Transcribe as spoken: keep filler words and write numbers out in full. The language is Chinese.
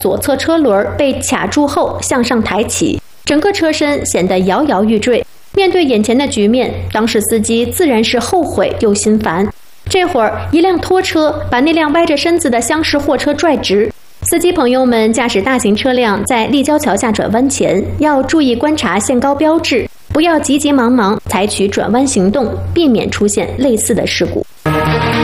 左侧车轮被卡住后向上抬起，整个车身显得摇摇欲坠。面对眼前的局面，当时司机自然是后悔又心烦。这会儿，一辆拖车把那辆歪着身子的厢式货车拽直。司机朋友们驾驶大型车辆在立交桥下转弯前，要注意观察限高标志，不要急急忙忙采取转弯行动，避免出现类似的事故。